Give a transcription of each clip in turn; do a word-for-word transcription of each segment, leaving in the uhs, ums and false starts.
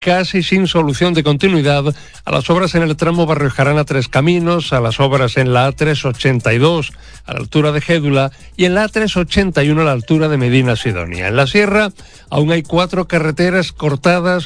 casi sin solución de continuidad a las obras en el tramo Barrio Jarana Tres Caminos, a las obras en la A trescientos ochenta y dos a la altura de Gédula y en la A trescientos ochenta y uno a la altura de Medina Sidonia. En la sierra aún hay cuatro carreteras cortadas,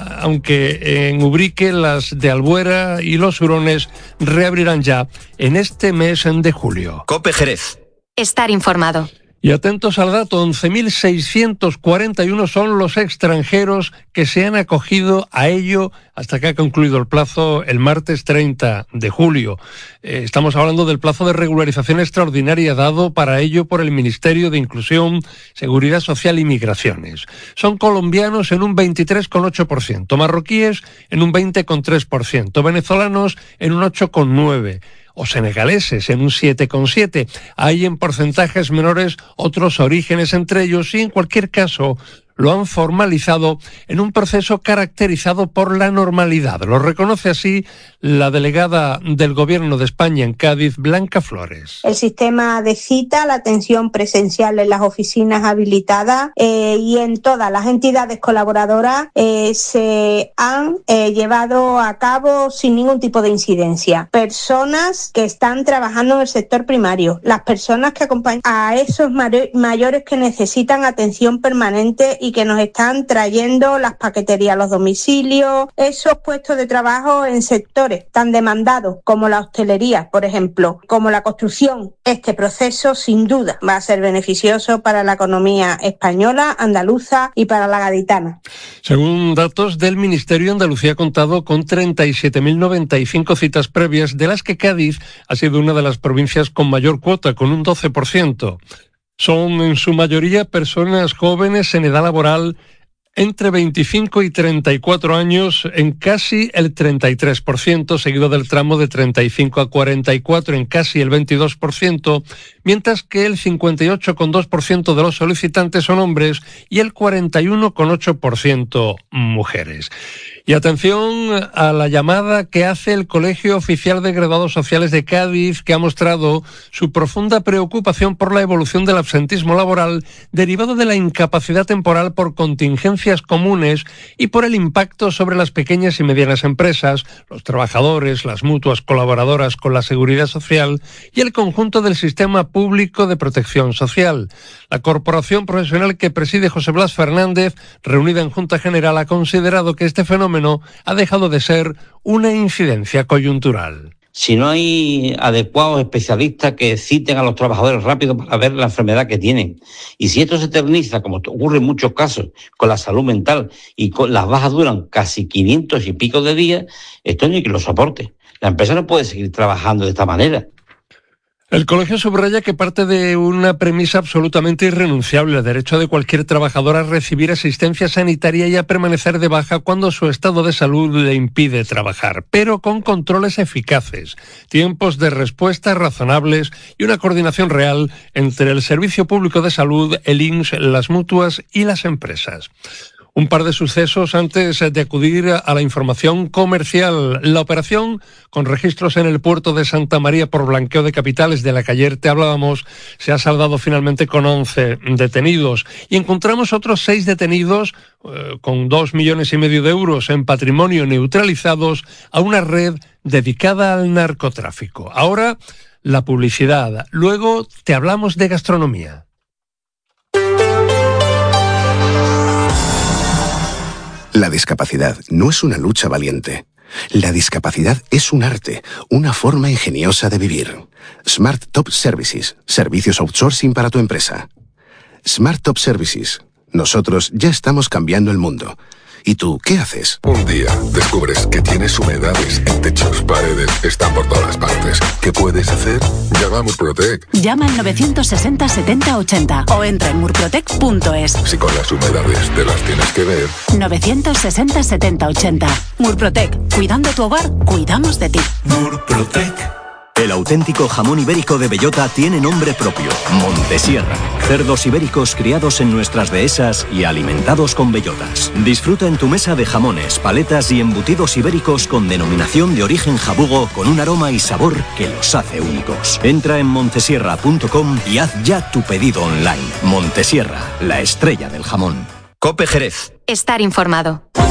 aunque en Ubrique las de Albuera y los Hurones reabrirán ya en este mes de julio. COPE Jerez. Estar informado. Y atentos al dato, once mil seiscientos cuarenta y uno son los extranjeros que se han acogido a ello hasta que ha concluido el plazo el martes treinta de julio. Eh, estamos hablando del plazo de regularización extraordinaria dado para ello por el Ministerio de Inclusión, Seguridad Social y Migraciones. Son colombianos en un veintitrés coma ocho por ciento, marroquíes en un veinte coma tres por ciento, venezolanos en un ocho coma nueve por ciento. O senegaleses en un siete coma siete por ciento. Hay en porcentajes menores otros orígenes entre ellos y en cualquier caso lo han formalizado en un proceso caracterizado por la normalidad. Lo reconoce así la delegada del Gobierno de España en Cádiz, Blanca Flores. El sistema de cita, la atención presencial en las oficinas habilitadas eh, y en todas las entidades colaboradoras eh, se han eh, llevado a cabo sin ningún tipo de incidencia. Personas que están trabajando en el sector primario, las personas que acompañan a esos mayores que necesitan atención permanente y que nos están trayendo las paqueterías a los domicilios, esos puestos de trabajo en sectores tan demandados como la hostelería, por ejemplo, como la construcción. Este proceso, sin duda, va a ser beneficioso para la economía española, andaluza y para la gaditana. Según datos del Ministerio, Andalucía ha contado con treinta y siete mil noventa y cinco citas previas, de las que Cádiz ha sido una de las provincias con mayor cuota, con un doce por ciento. Son en su mayoría personas jóvenes en edad laboral entre veinticinco y treinta y cuatro años en casi el treinta y tres por ciento, seguido del tramo de treinta y cinco a cuarenta y cuatro en casi el veintidós por ciento, mientras que el cincuenta y ocho coma dos por ciento de los solicitantes son hombres y el cuarenta y uno coma ocho por ciento mujeres. Y atención a la llamada que hace el Colegio Oficial de Graduados Sociales de Cádiz, que ha mostrado su profunda preocupación por la evolución del absentismo laboral derivado de la incapacidad temporal por contingencias comunes y por el impacto sobre las pequeñas y medianas empresas, los trabajadores, las mutuas colaboradoras con la Seguridad Social y el conjunto del sistema público de protección social. La corporación profesional que preside José Blas Fernández, reunida en Junta General, ha considerado que este fenómeno ha dejado de ser una incidencia coyuntural. Si no hay adecuados especialistas que citen a los trabajadores rápido para ver la enfermedad que tienen, y si esto se eterniza, como ocurre en muchos casos, con la salud mental, y con las bajas duran casi quinientos y pico de días, esto no hay que lo soporte. La empresa no puede seguir trabajando de esta manera. El colegio subraya que parte de una premisa absolutamente irrenunciable, el derecho de cualquier trabajador a recibir asistencia sanitaria y a permanecer de baja cuando su estado de salud le impide trabajar, pero con controles eficaces, tiempos de respuesta razonables y una coordinación real entre el Servicio Público de Salud, el I N S, las mutuas y las empresas. Un par de sucesos antes de acudir a la información comercial. La operación, con registros en el puerto de Santa María por blanqueo de capitales, de la que ayer te hablábamos, se ha saldado finalmente con once detenidos. Y encontramos otros seis detenidos eh, con dos millones y medio de euros en patrimonio neutralizados a una red dedicada al narcotráfico. Ahora, la publicidad. Luego te hablamos de gastronomía. La discapacidad no es una lucha valiente. La discapacidad es un arte, una forma ingeniosa de vivir. Smart Top Services, servicios outsourcing para tu empresa. Smart Top Services, nosotros ya estamos cambiando el mundo. ¿Y tú qué haces? Un día descubres que tienes humedades en techos, paredes, están por todas partes. ¿Qué puedes hacer? Llama a Murprotec. Llama al novecientos sesenta setenta ochenta o entra en murprotec punto es. Si con las humedades te las tienes que ver. novecientos sesenta setenta ochenta. Murprotec. Cuidando tu hogar, cuidamos de ti. Murprotec. El auténtico jamón ibérico de bellota tiene nombre propio, Montesierra. Cerdos ibéricos criados en nuestras dehesas y alimentados con bellotas. Disfruta en tu mesa de jamones, paletas y embutidos ibéricos con denominación de origen jabugo, con un aroma y sabor que los hace únicos. Entra en montesierra punto com y haz ya tu pedido online. Montesierra, la estrella del jamón. COPE Jerez. Estar informado.